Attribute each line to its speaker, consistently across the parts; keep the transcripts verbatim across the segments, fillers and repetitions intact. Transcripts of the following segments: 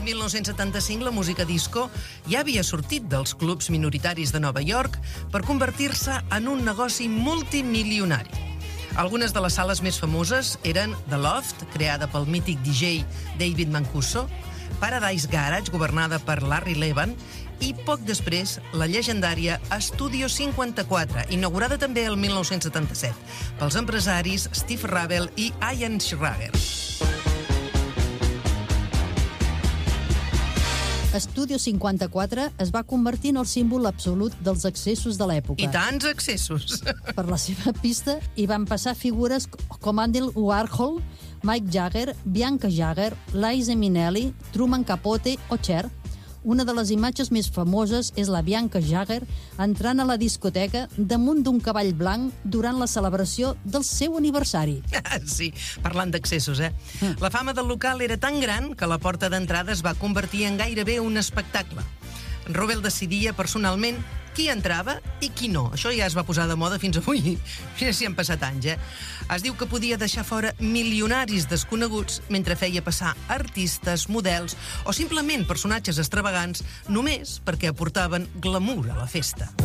Speaker 1: L'any mil nou-cents setanta-cinc la música disco ja havia sortit dels clubs minoritaris de Nova York per convertir-se en un negoci multimilionari. Algunes de les sales més famoses eren The Loft, creada pel mític D J David Mancuso, Paradise Garage, governada per Larry Levan, i poc després la llegendària Studio cinquanta-quatre, inaugurada també el mil nou-cents setanta-set pels empresaris Steve Ravel i Ian Schrager.
Speaker 2: Studio cinquanta-quatre es va convertir en el símbol absolut dels excessos de l'època.
Speaker 1: I tants excessos!
Speaker 2: Per la seva pista hi van passar figures com Andy Warhol, Mick Jagger, Bianca Jagger, Liza Minnelli, Truman Capote o Cher. Una de les imatges més famoses és la Bianca Jagger entrant a la discoteca damunt d'un cavall blanc durant la celebració del seu aniversari.
Speaker 1: Sí, parlant d'excessos, eh? La fama del local era tan gran que la porta d'entrada es va convertir en gairebé un espectacle. Ravel decidia personalment qui entrava i qui no. Això ja es va posar de moda fins avui. Mira si han passat anys, eh? Es diu que podia deixar fora milionaris desconeguts mentre feia passar artistes, models o simplement personatges extravagants només perquè aportaven glamour a la festa.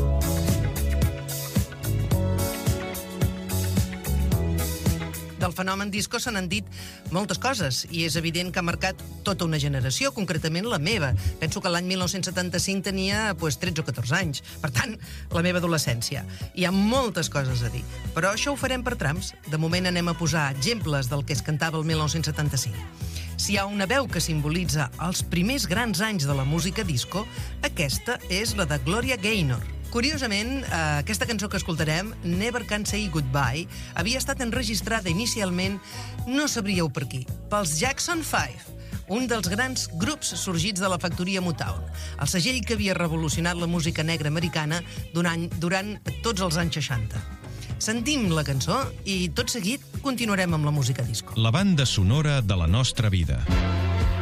Speaker 1: Del fenomen disco se n'han dit moltes coses i és evident que ha marcat tota una generació, concretament la meva. Penso que l'any mil nou-cents setanta-cinc tenia pues, tretze o catorze anys, per tant, la meva adolescència. Hi ha moltes coses a dir, però això ho farem per trams. De moment anem a posar exemples del que es cantava el mil nou-cents setanta-cinc. Si hi ha una veu que simbolitza els primers grans anys de la música disco, aquesta és la de Gloria Gaynor. Curiosament, aquesta cançó que escoltarem, Never Can Say Goodbye, havia estat enregistrada inicialment, no sabríeu per qui, pels Jackson Five, un dels grans grups sorgits de la factoria Motown, el segell que havia revolucionat la música negra americana durant, durant tots els anys seixanta. Sentim la cançó i tot seguit continuarem amb la música disco.
Speaker 3: La banda sonora de la nostra vida.